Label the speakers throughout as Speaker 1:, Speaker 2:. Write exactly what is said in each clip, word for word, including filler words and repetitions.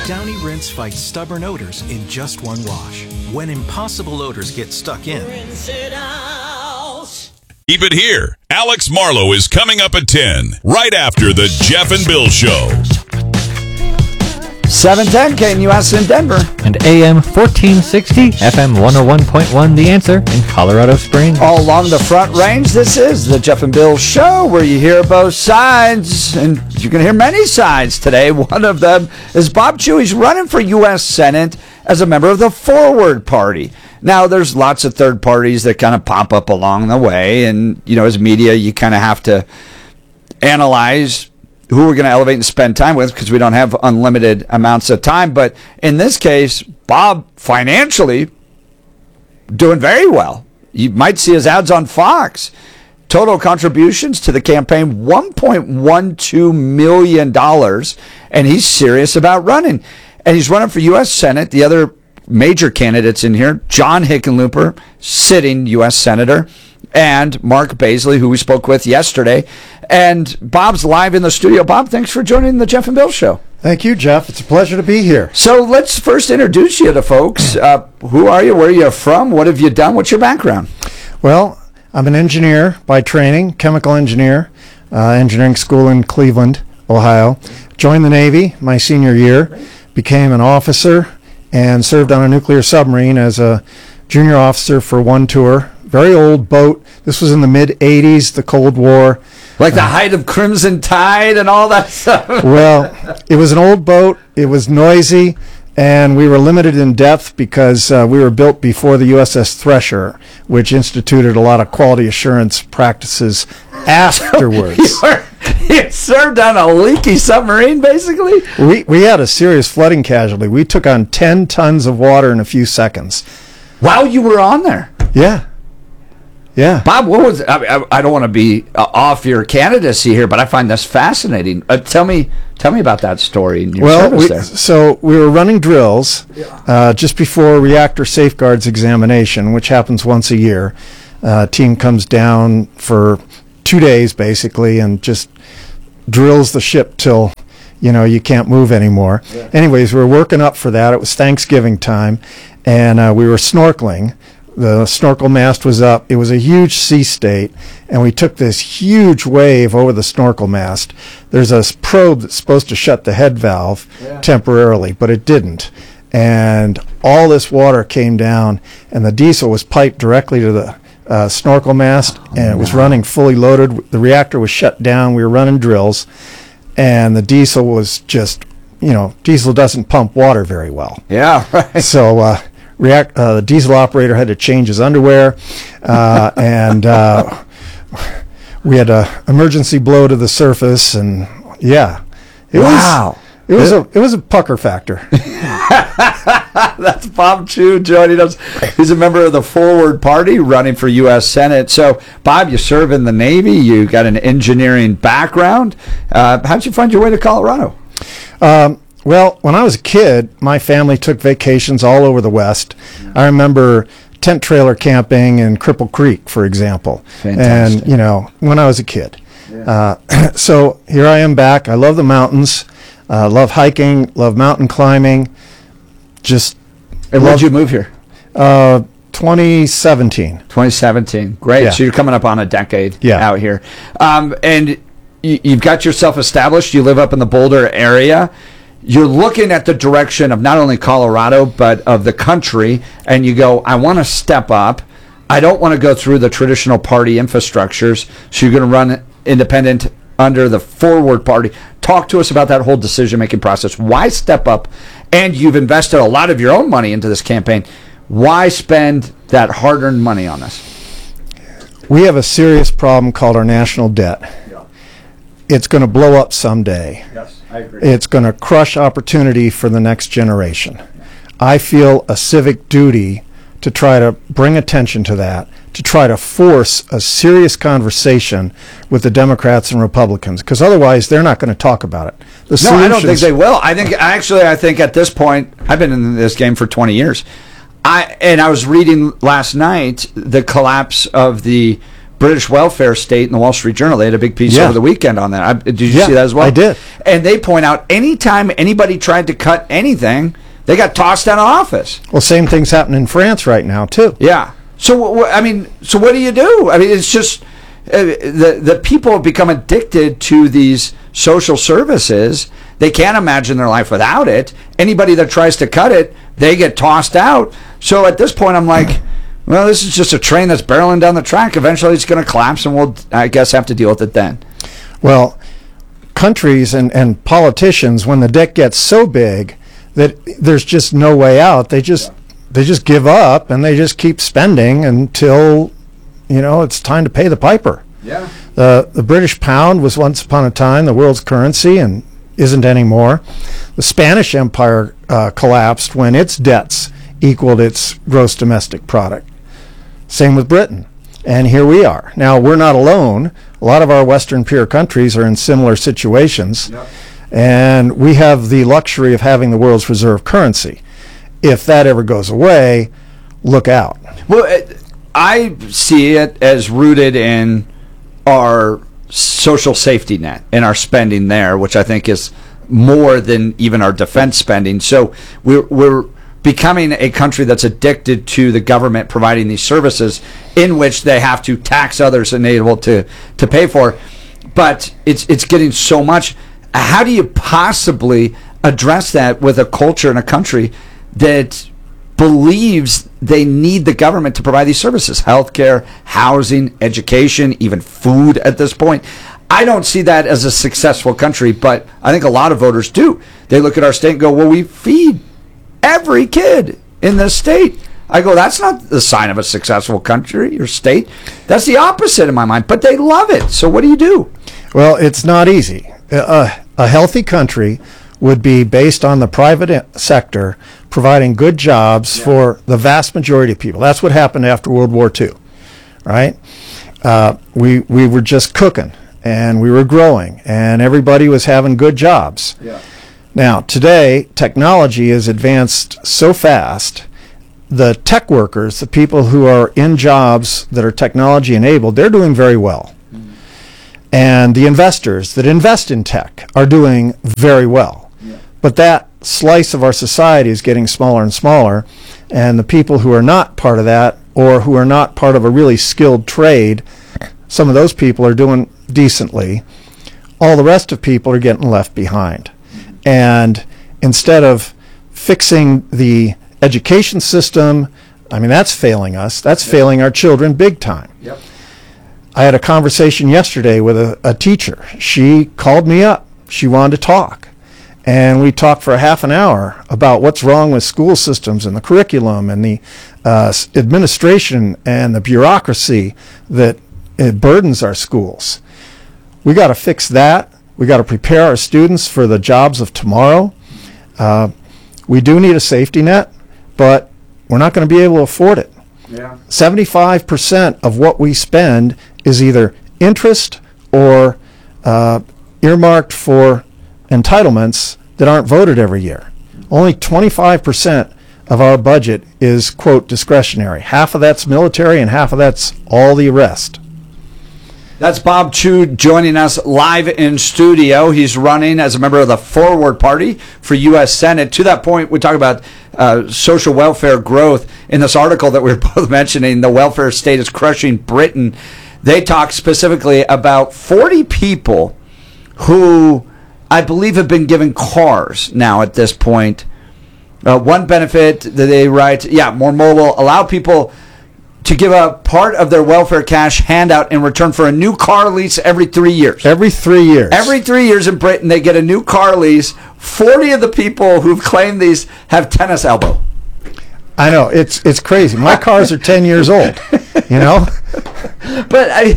Speaker 1: Downy Rinse fights stubborn odors in just one wash. When impossible odors get stuck in, rinse it out.
Speaker 2: Keep it here. Alex Marlowe is coming up at ten, right after the Jeff and Bill Show.
Speaker 3: seven ten K N U S in Denver.
Speaker 4: And A M fourteen sixty, F M one oh one point one, The Answer in Colorado Springs.
Speaker 3: All along the Front Range, this is the Jeff and Bill Show, where you hear both sides, and you can hear many sides today. One of them is Bob Chew. He's running for U S Senate as a member of the Forward Party. Now, there's lots of third parties that kind of pop up along the way, and, you know, as media, you kind of have to analyze who we're going to elevate and spend time with, because we don't have unlimited amounts of time. But in this case, Bob financially doing very well. You might see his ads on Fox. Total contributions to the campaign, one point one two million dollars, and he's serious about running. And he's running for U S Senate. The other major candidates in here, John Hickenlooper, sitting U S Senator, and Mark Baisley, who we spoke with yesterday. And Bob's live in the studio. Bob, thanks for joining the Jeff and Bill Show.
Speaker 5: Thank you, Jeff. It's a pleasure to be here.
Speaker 3: So let's first introduce you to folks. Uh, who are you? Where are you from? What have you done? What's your background?
Speaker 5: Well, I'm an engineer by training, chemical engineer, uh, engineering school in Cleveland, Ohio. Joined the Navy my senior year, became an officer, and served on a nuclear submarine as a junior officer for one tour. Very old boat. This was in the mid eighties, the Cold War.
Speaker 3: Like the height of Crimson Tide and all that stuff.
Speaker 5: Well, it was an old boat. It was noisy, and we were limited in depth because uh, we were built before the U S S Thresher, which instituted a lot of quality assurance practices afterwards.
Speaker 3: you, were, you served on a leaky submarine, basically?
Speaker 5: We, we had a serious flooding casualty. We took on ten tons of water in a few seconds.
Speaker 3: While you were on there?
Speaker 5: Yeah. Yeah.
Speaker 3: Bob, what was I, I, I don't want to be uh, off your candidacy here, but I find this fascinating. Uh, tell me tell me about that story in your
Speaker 5: well,
Speaker 3: service
Speaker 5: we,
Speaker 3: there.
Speaker 5: So we were running drills uh, just before reactor safeguards examination, which happens once a year. Uh, team comes down for two days, basically, and just drills the ship till, you know, you can't move anymore. Yeah. Anyways, we were working up for that. It was Thanksgiving time, and uh, we were snorkeling. The snorkel mast was up. It was a huge sea state, and we took this huge wave over the snorkel mast. There's a probe that's supposed to shut the head valve yeah. temporarily, but it didn't. And all this water came down, and the diesel was piped directly to the uh, snorkel mast, oh, and it was wow. running fully loaded. The reactor was shut down. We were running drills, and the diesel was just, you know, diesel doesn't pump water very well.
Speaker 3: Yeah, right.
Speaker 5: So, uh, React, uh, the diesel operator had to change his underwear, uh, and uh, we had a emergency blow to the surface, and yeah, it
Speaker 3: wow,
Speaker 5: was it was a it was a pucker factor.
Speaker 3: That's Bob Chew joining us. He's a member of the Forward Party, running for U S Senate. So, Bob, you serve in the Navy. You got an engineering background. Uh, how'd you find your way to Colorado?
Speaker 5: Um, Well, when I was a kid, my family took vacations all over the West. I remember tent trailer camping in Cripple Creek, for example.
Speaker 3: Fantastic.
Speaker 5: And, you know, when I was a kid. Yeah. Uh, so here I am back. I love the mountains. Uh, love hiking, love mountain climbing. Just.
Speaker 3: And when did you move here?
Speaker 5: Uh, twenty seventeen.
Speaker 3: twenty seventeen. Great.
Speaker 5: Yeah.
Speaker 3: So you're coming up on a decade
Speaker 5: yeah.
Speaker 3: out here. Um, and you, you've got yourself established. You live up in the Boulder area. You're looking at the direction of not only Colorado, but of the country, and you go, I want to step up. I don't want to go through the traditional party infrastructures, so you're going to run independent under the Forward Party. Talk to us about that whole decision-making process. Why step up? And you've invested a lot of your own money into this campaign. Why spend that hard-earned money on this?
Speaker 5: We have a serious problem called our national debt. Yeah. It's going to blow up someday.
Speaker 3: Yes.
Speaker 5: It's going to crush opportunity for the next generation. I feel a civic duty to try to bring attention to that, to try to force a serious conversation with the Democrats and Republicans, because otherwise they're not going to talk about it. The
Speaker 3: no, I don't think they will. I think actually, I think at this point, I've been in this game for twenty years. I and I was reading last night the collapse of the British welfare state in the Wall Street Journal. They had a big piece
Speaker 5: Yeah.
Speaker 3: over the weekend on that. I, did you
Speaker 5: Yeah,
Speaker 3: see that as well?
Speaker 5: I did.
Speaker 3: And they point out anytime anybody tried to cut anything, they got tossed out of office.
Speaker 5: Well, same thing's happening in France right now, too.
Speaker 3: Yeah. So, wh- wh- I mean, so what do you do? I mean, it's just uh, the, the people have become addicted to these social services. They can't imagine their life without it. Anybody that tries to cut it, they get tossed out. So at this point, I'm like, well, this is just a train that's barreling down the track. Eventually, it's going to collapse, and we'll, I guess, have to deal with it then.
Speaker 5: Well, countries and, and politicians, when the debt gets so big that there's just no way out, they just they just give up and they just keep spending until, you know, it's time to pay the piper.
Speaker 3: Yeah.
Speaker 5: The the British pound was once upon a time the world's currency and isn't anymore. The Spanish Empire uh, collapsed when its debts equaled its gross domestic product. Same with Britain. And here we are. Now, we're not alone. A lot of our Western peer countries are in similar situations.
Speaker 3: Yep.
Speaker 5: And we have the luxury of having the world's reserve currency. If that ever goes away, look out.
Speaker 3: Well, it, I see it as rooted in our social safety net and our spending there, which I think is more than even our defense spending. So we're, we're becoming a country that's addicted to the government providing these services in which they have to tax others and able to, to pay for. But it's it's getting so much. How do you possibly address that with a culture and a country that believes they need the government to provide these services? Healthcare, housing, education, even food at this point. I don't see that as a successful country, but I think a lot of voters do. They look at our state and go, well, we feed every kid in this state. I go, that's not the sign of a successful country or state. That's the opposite in my mind, but they love it. So what do you do?
Speaker 5: Well, it's not easy. Uh, a healthy country would be based on the private sector providing good jobs yeah. for the vast majority of people. That's what happened after World War Two, right? Uh, we we were just cooking, and we were growing, and everybody was having good jobs.
Speaker 3: Yeah.
Speaker 5: Now, today, technology has advanced so fast, the tech workers, the people who are in jobs that are technology-enabled, they're doing very well. Mm-hmm. And the investors that invest in tech are doing very well. Yeah. But that slice of our society is getting smaller and smaller, and the people who are not part of that or who are not part of a really skilled trade, some of those people are doing decently. All the rest of people are getting left behind. And instead of fixing the education system, I mean, that's failing us. That's yep. failing our children big time.
Speaker 3: Yep.
Speaker 5: I had a conversation yesterday with a, a teacher. She called me up. She wanted to talk. And we talked for a half an hour about what's wrong with school systems and the curriculum and the uh, administration and the bureaucracy that it burdens our schools. We got to fix that. We got to prepare our students for the jobs of tomorrow. Uh, we do need a safety net, but we're not going to be able to afford it.
Speaker 3: Yeah.
Speaker 5: seventy-five percent of what we spend is either interest or uh, earmarked for entitlements that aren't voted every year. Only twenty-five percent of our budget is, quote, discretionary. Half of that's military and half of that's all the rest.
Speaker 3: That's Bob Chew joining us live in studio. He's running as a member of the Forward Party for U S Senate. To that point, we talk about uh, social welfare growth. In this article that we were both mentioning, the welfare state is crushing Britain. They talk specifically about forty people who I believe have been given cars now at this point. Uh, one benefit that they write, yeah, more mobile, allow people to give a part of their welfare cash handout in return for a new car lease every three years.
Speaker 5: Every three years.
Speaker 3: Every three years in Britain, they get a new car lease. forty of the people who've claimed these have tennis elbow.
Speaker 5: I know. It's it's crazy. My cars are ten years old, you know?
Speaker 3: But I,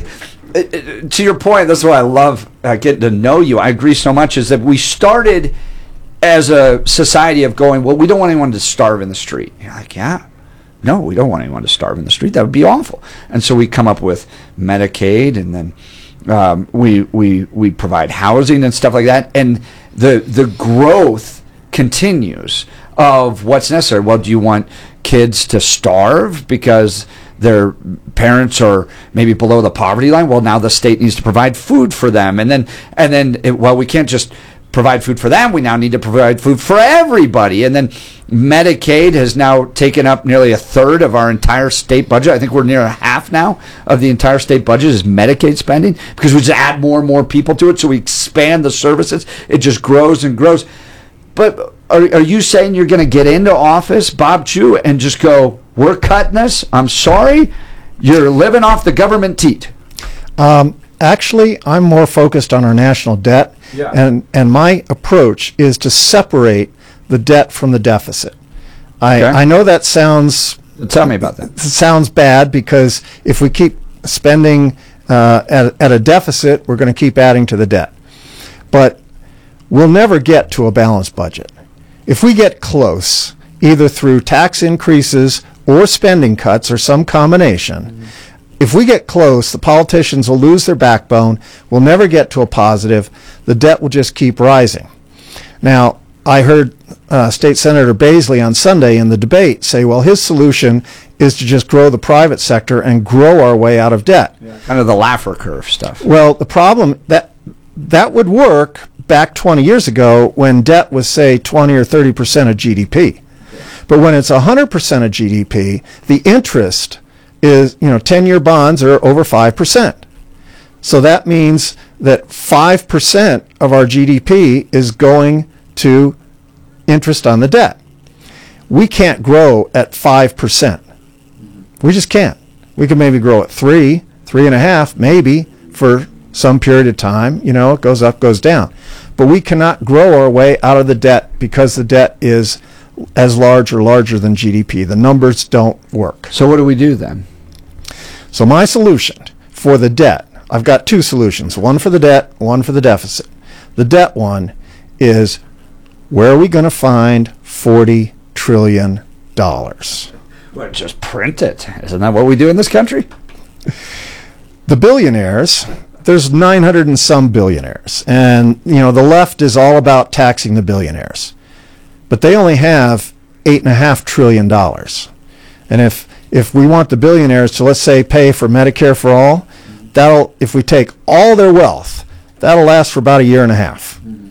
Speaker 3: to your point, that's why I love uh, getting to know you. I agree so much, is that we started as a society of going, well, we don't want anyone to starve in the street. You're like, yeah. No, we don't want anyone to starve in the street. That would be awful. And so we come up with Medicaid, and then um, we we we provide housing and stuff like that. And the the growth continues of what's necessary. Well, do you want kids to starve because their parents are maybe below the poverty line. Well, now the state needs to provide food for them, and then and then it, well, we can't just provide food for them. We now need to provide food for everybody, and then Medicaid has now taken up nearly a third of our entire state budget. I think we're near a half now of the entire state budget is Medicaid spending because we just add more and more people to it. So we expand the services. It just grows and grows. But are, are you saying you're going to get into office, Bob Chew, and just go, we're cutting this? I'm sorry. You're living off the government teat.
Speaker 5: Um, actually, I'm more focused on our national debt. Yeah. And, and my approach is to separate the debt from the deficit. I, okay. I know that sounds...
Speaker 3: Tell me about that.
Speaker 5: Sounds bad because if we keep spending uh, at, at a deficit, we're going to keep adding to the debt. But we'll never get to a balanced budget. If we get close, either through tax increases or spending cuts or some combination, mm-hmm. if we get close, the politicians will lose their backbone. We'll never get to a positive. The debt will just keep rising. Now, I heard uh, State Senator Baisley on Sunday in the debate say, well, his solution is to just grow the private sector and grow our way out of debt.
Speaker 3: Yeah. Kind of the Laffer curve stuff.
Speaker 5: Well, the problem, that that would work back twenty years ago when debt was, say, twenty or thirty percent of G D P. But when it's one hundred percent of G D P, the interest is, you know, ten-year bonds are over five percent. So that means that five percent of our G D P is going to interest on the debt. We can't grow at five percent. We just can't. We can maybe grow at three, three and a half, maybe for some period of time. You know, it goes up, goes down. But we cannot grow our way out of the debt because the debt is as large or larger than G D P. The numbers don't work.
Speaker 3: So what do we do then?
Speaker 5: So my solution for the debt, I've got two solutions, one for the debt, one for the deficit. The debt one is, where are we going to find forty trillion dollars?
Speaker 3: Well, just print it. Isn't that what we do in this country?
Speaker 5: The billionaires, there's nine hundred and some billionaires. And, you know, the left is all about taxing the billionaires. But they only have eight point five trillion dollars. And if if we want the billionaires to, let's say, pay for Medicare for all, that'll, if we take all their wealth, that'll last for about a year and a half.